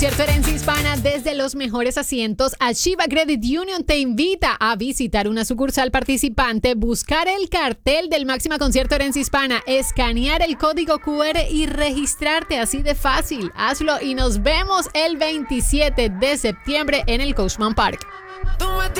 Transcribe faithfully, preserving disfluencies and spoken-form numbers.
Cierto, Herencia Hispana, desde los mejores asientos, Achieva Credit Union te invita a visitar una sucursal participante, buscar el cartel del Máxima Concierto Herencia Hispana, escanear el código cu erre y registrarte, así de fácil. Hazlo y nos vemos el veintisiete de septiembre en el Coachman Park.